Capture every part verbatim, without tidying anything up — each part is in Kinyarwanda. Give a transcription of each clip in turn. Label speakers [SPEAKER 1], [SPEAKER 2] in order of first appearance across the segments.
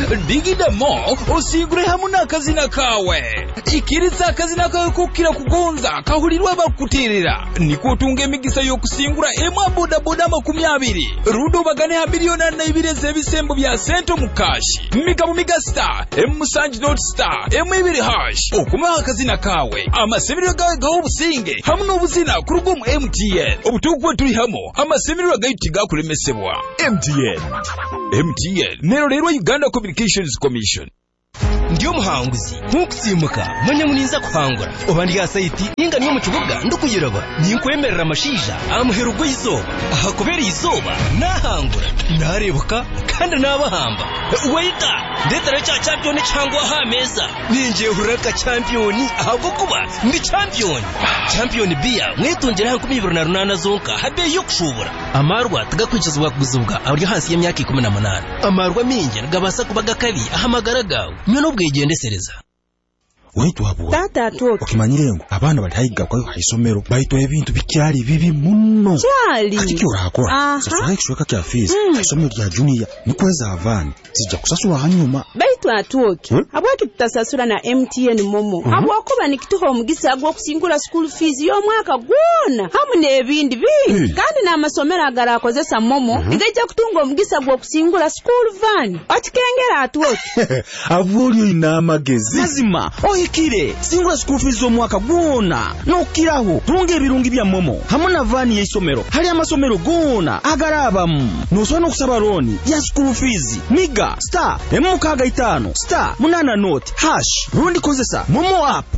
[SPEAKER 1] digidamo osigure hamwe n'akazina kawe ikiriza akazina kawe kukira kugonza kahulirwa bakutirira niko otunga emigisa y'okusingula emwa boda boda makumyabiri rudo bagane ha miliyoni na ibireze ebisembo bya sento mu kashi mika mu migastar emusanji dot star emwibiri hash okuma akazina kawe amasemerero gawe gaho businge hamwe n'obuzina kurugo mu M T N obutuku tuli hamo amasemerero gayitiga kulemesebwa M T N M T N nero rero Uganda Communications Commission.
[SPEAKER 2] Ndiyo muhanguzi ntukutsimuka manya muninza kuhangura obandika site inga niyo mu kibuga ndukuyiraba ninkwemerera amashija amuherugo izoba aha kubera izoba nahangura narebuka kandi nabahamba waita ndetara cha champion cyangwa ha meza ninje huraka champion ahubwo kuba ndi champion champion bia mwetongera hankumi bibiri na runana zonka habe yo kushubura amarwa tugakwicizwa kuguzubwa abari hasi y'imyaka ikumi na munani amarwa minge gabasa kubaga kabi ahamagara gawe none ubwegendesereza
[SPEAKER 3] Waitu hapo
[SPEAKER 4] tata atoke
[SPEAKER 3] okimanyirengo abana bali hayiga kwa haisomero bayito ebintu bikyali bibi munno
[SPEAKER 4] cyali
[SPEAKER 3] ati kyo rakora sasa ekishweka kya fees haisomero ya junior nikweza avani sija kusasula hanyuma
[SPEAKER 4] baitu atoke hmm? Abwaki tutasasula na M T N momo hmm? Abwakoba nikituho omugisa agwo kusingula school fees yo mwaka gwona hamune ebindi bingi hmm. Kandi na amasomero agara akozesa momo hmm? Igajja kutunga omugisa agwo kusingula school van atikengera atoke
[SPEAKER 3] avulyo ina magezi
[SPEAKER 5] lazima kire singula school fees zo mwaka gwona nokiraho tunge birungi bya momo hamuna vani y'isomero hari amasomero gwona agarabamu nosona kusaba loan ya school fees miga star emukaga itano star munana note hash rundi kozesa momo app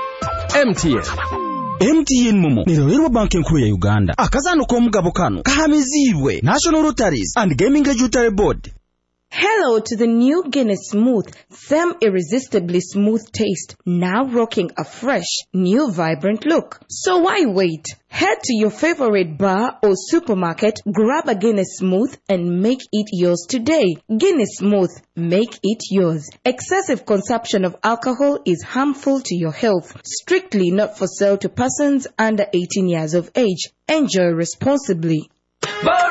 [SPEAKER 5] M T N M T N momo nirorerwa banki nkuru ya Uganda akazano ko mugabo kano kahamizibwe National Lotteries and Gaming Regulatory Board.
[SPEAKER 6] Hello to the new Guinness Smooth, them irresistibly smooth taste, now rocking a fresh, new vibrant look. So why wait? Head to your favorite bar or supermarket, grab a Guinness Smooth and make it yours today. Guinness Smooth, make it yours. Excessive consumption of alcohol is harmful to your health. Strictly not for sale to persons under eighteen years of age. Enjoy responsibly.